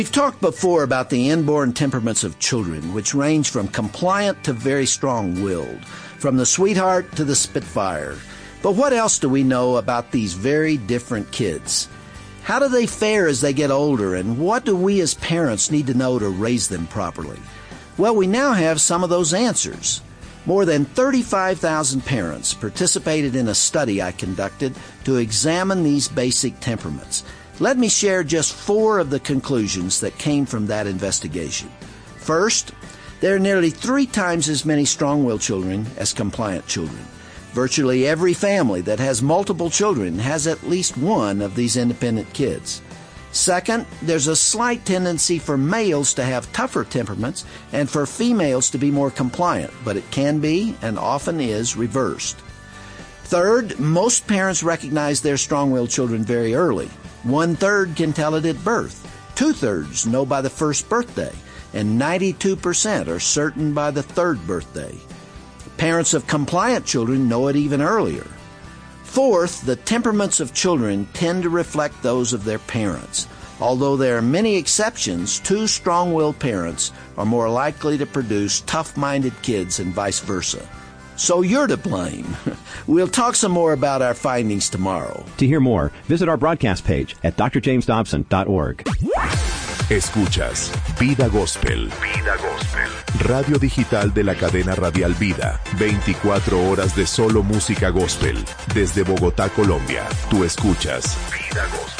We've talked before about the inborn temperaments of children, which range from compliant to very strong-willed, from the sweetheart to the spitfire. But what else do we know about these very different kids? How do they fare as they get older, and what do we as parents need to know to raise them properly? Well, we now have some of those answers. More than 35,000 parents participated in a study I conducted to examine these basic temperaments. Let me share just 4 of the conclusions that came from that investigation. First, there are nearly 3 times as many strong-willed children as compliant children. Virtually every family that has multiple children has at least one of these independent kids. Second, there's a slight tendency for males to have tougher temperaments and for females to be more compliant, but it can be and often is reversed. Third, most parents recognize their strong-willed children very early. 1/3 can tell it at birth. 2/3 know by the first birthday, and 92% are certain by the 3rd birthday. Parents of compliant children know it even earlier. Fourth, the temperaments of children tend to reflect those of their parents. Although there are many exceptions, 2 strong-willed parents are more likely to produce tough-minded kids and vice versa. So you're to blame. We'll talk some more about our findings tomorrow. To hear more, visit our broadcast page at drjamesdobson.org. Escuchas Vida Gospel. Vida Gospel. Radio digital de la cadena radial Vida. 24 horas de solo música gospel. Desde Bogotá, Colombia. Tú escuchas Vida Gospel.